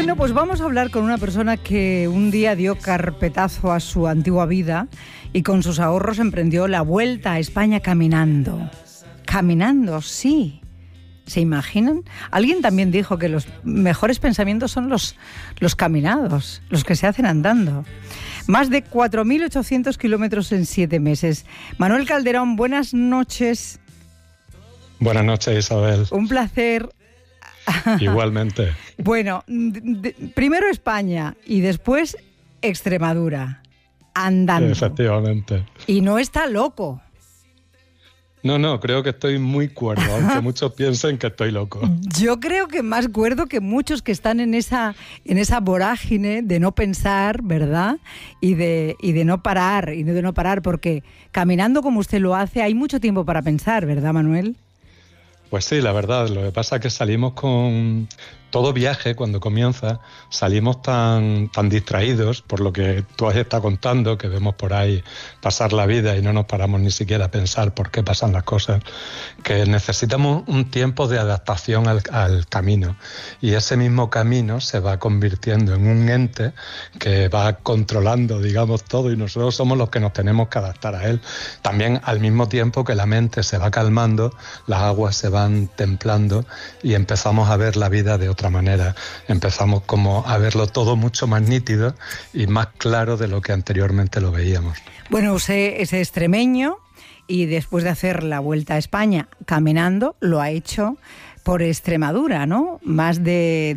Bueno, pues vamos a hablar con una persona que un día dio carpetazo a su antigua vida y con sus ahorros emprendió la vuelta a España caminando. Caminando, sí. ¿Se imaginan? Alguien también dijo que los mejores pensamientos son los caminados, los que se hacen andando. Más de 4.800 kilómetros en 7 meses. Manuel Calderón, buenas noches. Buenas noches, Isabel. Un placer. Igualmente. Bueno, primero España y después Extremadura, andando. Efectivamente. Y no está loco. No, creo que estoy muy cuerdo, aunque muchos piensen que estoy loco. Yo creo que más cuerdo que muchos que están en esa vorágine de no pensar, ¿verdad? Y de no parar, porque caminando como usted lo hace, hay mucho tiempo para pensar, ¿verdad, Manuel? Pues sí, la verdad, lo que pasa es que salimos con... Todo viaje, cuando comienza, salimos tan distraídos por lo que tú has estado contando, que vemos por ahí pasar la vida y no nos paramos ni siquiera a pensar por qué pasan las cosas, que necesitamos un tiempo de adaptación al camino. Y ese mismo camino se va convirtiendo en un ente que va controlando, digamos, todo, y nosotros somos los que nos tenemos que adaptar a él. También, al mismo tiempo que la mente se va calmando, las aguas se van templando y empezamos a ver la vida de otra manera. Empezamos como a verlo todo mucho más nítido y más claro de lo que anteriormente lo veíamos. Bueno, usted es extremeño y después de hacer la vuelta a España caminando, lo ha hecho por Extremadura, ¿no? Más de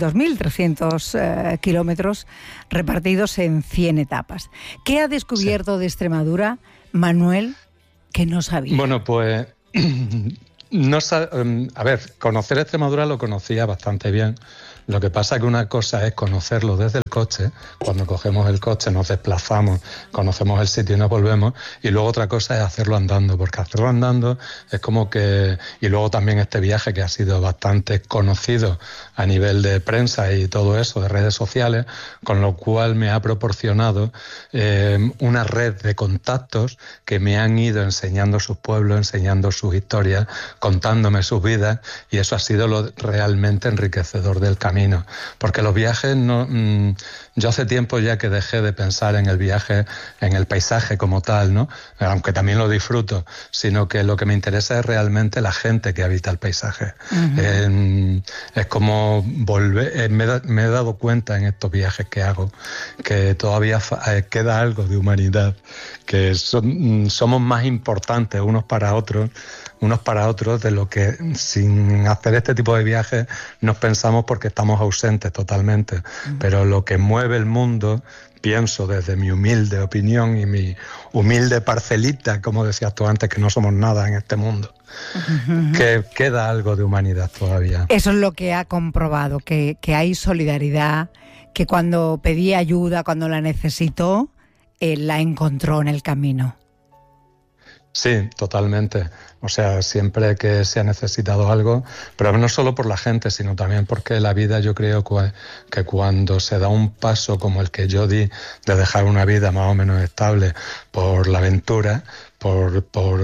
2.300 kilómetros repartidos en 100 etapas. ¿Qué ha descubierto de Extremadura, Manuel, que no sabía? Bueno, pues... a ver, conocer Extremadura lo conocía bastante bien. Lo que pasa es que una cosa es conocerlo desde el coche, cuando cogemos el coche nos desplazamos, conocemos el sitio y nos volvemos, y luego otra cosa es hacerlo andando, porque hacerlo andando es como que... Y luego también este viaje que ha sido bastante conocido a nivel de prensa y todo eso, de redes sociales, con lo cual me ha proporcionado una red de contactos que me han ido enseñando sus pueblos, enseñando sus historias, contándome sus vidas, y eso ha sido lo realmente enriquecedor del camino. Porque los viajes yo hace tiempo ya que dejé de pensar en el viaje, en el paisaje como tal, ¿no? Aunque también lo disfruto, sino que lo que me interesa es realmente la gente que habita el paisaje. Uh-huh. Es como volver, me he dado cuenta en estos viajes que hago que todavía queda algo de humanidad, que somos más importantes unos para otros de lo que sin hacer este tipo de viajes nos pensamos, porque estamos ausentes totalmente. Pero lo que mueve el mundo, pienso desde mi humilde opinión y mi humilde parcelita, como decías tú antes, que no somos nada en este mundo, que queda algo de humanidad todavía. Eso es lo que ha comprobado, que hay solidaridad, que cuando pedí ayuda, cuando la necesitó, la encontró en el camino. Sí, totalmente. O sea, siempre que se ha necesitado algo, pero no solo por la gente, sino también porque la vida, yo creo que cuando se da un paso como el que yo di, de dejar una vida más o menos estable por la aventura, por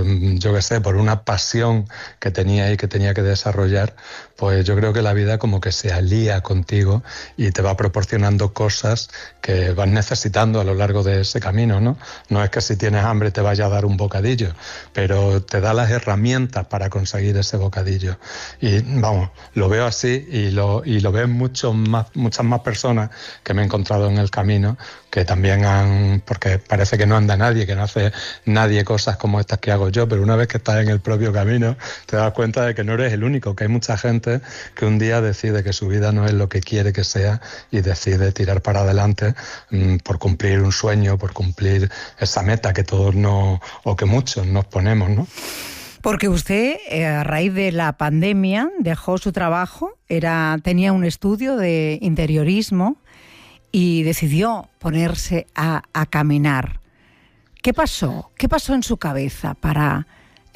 una pasión que tenía y que tenía que desarrollar, pues yo creo que la vida como que se alía contigo y te va proporcionando cosas que vas necesitando a lo largo de ese camino, ¿no? No es que si tienes hambre te vaya a dar un bocadillo, pero te da las herramientas para conseguir ese bocadillo. Y vamos, lo veo así y lo ven muchas más personas que me he encontrado en el camino, que también porque parece que no anda nadie, que no hace nadie cosas como estas que hago yo, pero una vez que estás en el propio camino te das cuenta de que no eres el único, que hay mucha gente que un día decide que su vida no es lo que quiere que sea y decide tirar para adelante por cumplir un sueño, por cumplir esa meta que todos o que muchos nos ponemos, ¿no? Porque usted, a raíz de la pandemia, dejó su trabajo, tenía un estudio de interiorismo y decidió ponerse a caminar. ¿Qué pasó? ¿Qué pasó en su cabeza para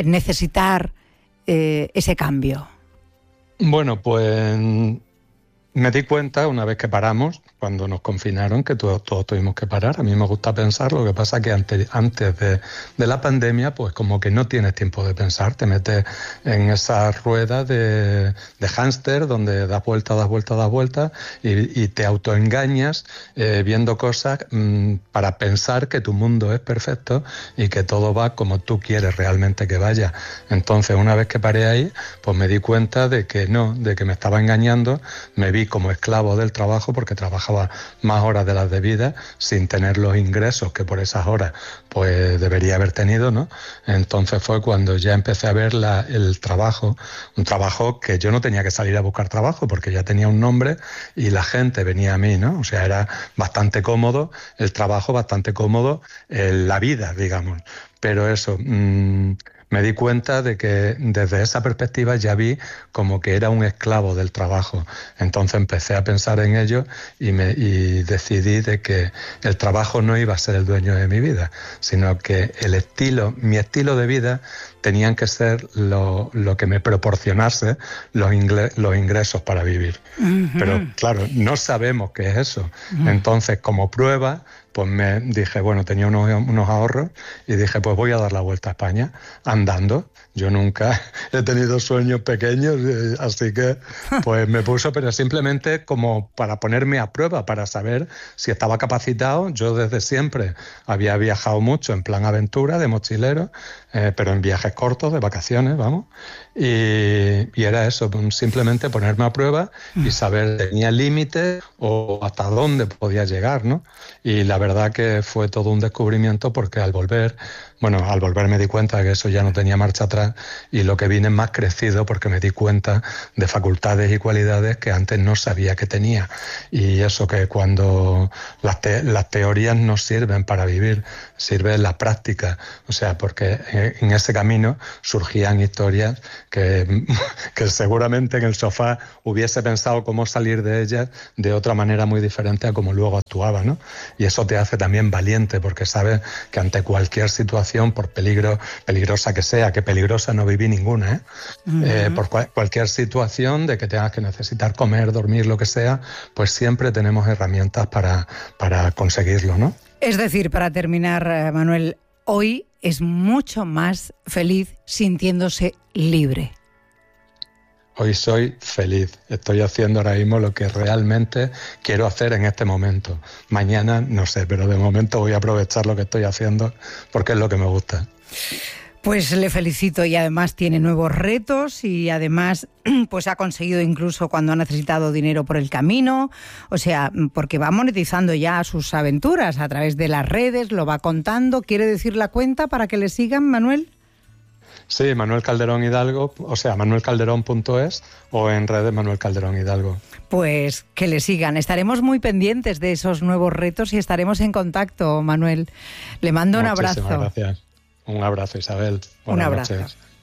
necesitar ese cambio? Bueno, pues me di cuenta una vez que paramos, cuando nos confinaron, que todos tuvimos que parar. A mí me gusta pensar, lo que pasa que antes de la pandemia, pues como que no tienes tiempo de pensar, te metes en esa rueda de hámster donde das vueltas y te autoengañas viendo cosas para pensar que tu mundo es perfecto y que todo va como tú quieres realmente que vaya. Entonces, una vez que paré ahí, pues me di cuenta de que no, de que me estaba engañando. Me vi como esclavo del trabajo porque trabajaba más horas de las debidas sin tener los ingresos que por esas horas pues debería haber tenido, ¿no? Entonces fue cuando ya empecé a ver el trabajo, un trabajo que yo no tenía que salir a buscar trabajo porque ya tenía un nombre y la gente venía a mí, ¿no? O sea, era bastante cómodo el trabajo, bastante cómodo la vida, digamos. Pero eso, me di cuenta de que desde esa perspectiva ya vi como que era un esclavo del trabajo. Entonces empecé a pensar en ello y decidí de que el trabajo no iba a ser el dueño de mi vida, sino que mi estilo de vida tenían que ser lo que me proporcionase los ingresos para vivir. Uh-huh. Pero claro, no sabemos qué es eso. Uh-huh. Entonces, como prueba, pues me dije, bueno, tenía unos ahorros y dije, pues voy a dar la vuelta a España andando. Yo nunca he tenido sueños pequeños, así que pues me puso, pero simplemente como para ponerme a prueba, para saber si estaba capacitado. Yo desde siempre había viajado mucho en plan aventura, de mochilero, pero en viajes cortos, de vacaciones, vamos. Y era eso, simplemente ponerme a prueba y saber si tenía límites o hasta dónde podía llegar, ¿no? Y la verdad que fue todo un descubrimiento porque al volver me di cuenta de que eso ya no tenía marcha atrás y lo que vine más crecido porque me di cuenta de facultades y cualidades que antes no sabía que tenía. Y eso que cuando las teorías no sirven para vivir, sirve la práctica. O sea, porque en ese camino surgían historias que seguramente en el sofá hubiese pensado cómo salir de ellas de otra manera muy diferente a como luego actuaba, ¿no? Y eso te hace también valiente porque sabes que ante cualquier situación, por peligrosa que sea, que peligrosa no viví ninguna, ¿eh? Uh-huh. Por cualquier situación de que tengas que necesitar comer, dormir, lo que sea, pues siempre tenemos herramientas para conseguirlo, ¿no? Es decir, para terminar, Manuel, hoy es mucho más feliz sintiéndose libre. Hoy soy feliz, estoy haciendo ahora mismo lo que realmente quiero hacer en este momento. Mañana no sé, pero de momento voy a aprovechar lo que estoy haciendo porque es lo que me gusta. Pues le felicito y además tiene nuevos retos y además pues ha conseguido incluso cuando ha necesitado dinero por el camino, o sea, porque va monetizando ya sus aventuras a través de las redes, lo va contando. ¿Quiere decir la cuenta para que le sigan, Manuel? Sí, Manuel Calderón Hidalgo, o sea, manuelcalderón.es o en redes Manuel Calderón Hidalgo. Pues que le sigan. Estaremos muy pendientes de esos nuevos retos y estaremos en contacto, Manuel. Le mando un abrazo. Muchísimas gracias. Un abrazo, Isabel. Buenas noches.